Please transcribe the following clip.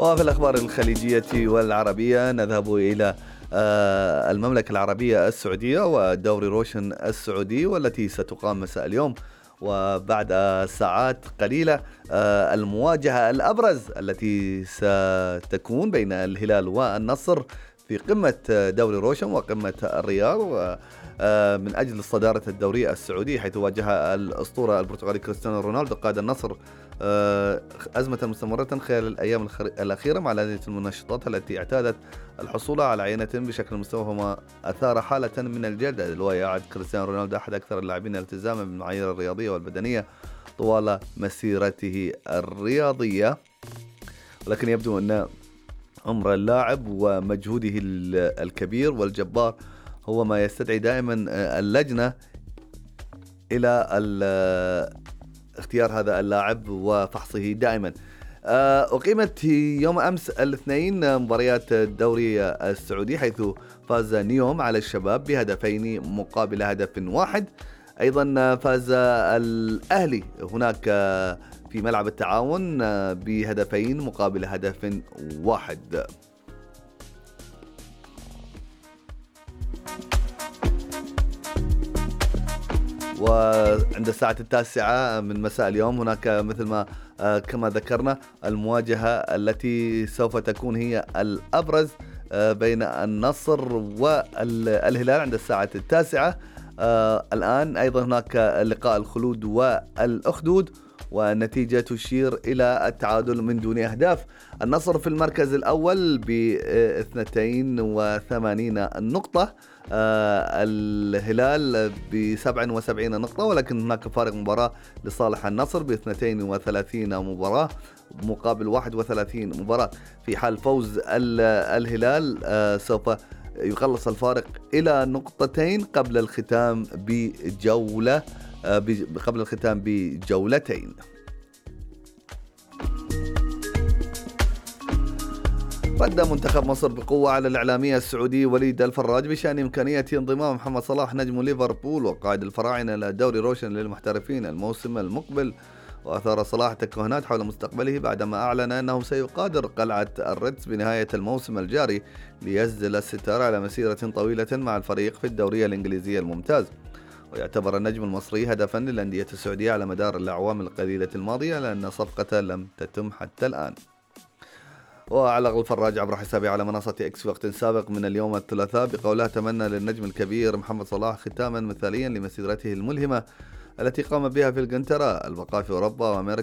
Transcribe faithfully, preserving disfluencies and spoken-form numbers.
وفي الأخبار الخليجية والعربية نذهب إلى آه، المملكة العربية السعودية ودوري روشن السعودي والتي ستقام مساء اليوم. وبعد ساعات قليلة آه، المواجهة الأبرز التي ستكون بين الهلال والنصر في قمة دوري روشن وقمة الرياض و آه، من أجل صدارة الدوري السعودي، حيث واجه الأسطورة البرتغالي كريستيانو رونالدو قائد النصر آه، أزمة مستمرة خلال الأيام الأخيرة مع لجنة المنشطات التي اعتادت الحصول على عينة بشكل مستوى، وما أثار حالة من الجلد. ويعد كريستيانو رونالدو أحد أكثر اللاعبين التزاما بالمعايير الرياضية والبدنية طوال مسيرته الرياضية، ولكن يبدو أن عمر اللاعب ومجهوده الكبير والجبار هو ما يستدعي دائما اللجنة إلى اختيار هذا اللاعب وفحصه دائما. أقيمت يوم أمس الاثنين مباريات الدوري السعودي، حيث فاز نيوم على الشباب بهدفين مقابل هدف واحد. أيضا فاز الأهلي هناك في ملعب التعاون بهدفين مقابل هدف واحد. وعند الساعة التاسعة من مساء اليوم هناك مثل ما كما ذكرنا المواجهة التي سوف تكون هي الأبرز بين النصر والهلال عند الساعة التاسعة. الآن أيضا هناك لقاء الخلود والأخدود، والنتيجة تشير إلى التعادل من دون أهداف. النصر في المركز الأول باثنتين وثمانين نقطة، آه الهلال بسبع وسبعين نقطة، ولكن هناك فارق مباراة لصالح النصر باثنتين وثلاثين مباراة مقابل واحد وثلاثين مباراة. في حال فوز الهلال آه سوف يقلص الفارق إلى نقطتين قبل الختام بجولة آه قبل الختام بجولتين. رد منتخب مصر بقوة على الإعلامي السعودي وليد الفراج بشأن إمكانية انضمام محمد صلاح نجم ليفربول وقائد الفراعنة إلى دوري روشن للمحترفين الموسم المقبل. وأثار صلاح تكهنات حول مستقبله بعدما أعلن أنه سيقادر قلعة الريدز بنهاية الموسم الجاري ليسدل الستار على مسيرة طويلة مع الفريق في الدوري الإنجليزي الممتاز. ويعتبر النجم المصري هدفا للأندية السعودية على مدار الأعوام القليلة الماضية، لأن صفقة لم تتم حتى الآن. وأعلق الفراج عبر حسابه على منصة إكس في وقت سابق من اليوم الثلاثاء بقوله: تمنى للنجم الكبير محمد صلاح ختاما مثاليا لمسيرته الملهمة التي قام بها في الجنترا البقاء في أوروبا وأمريكا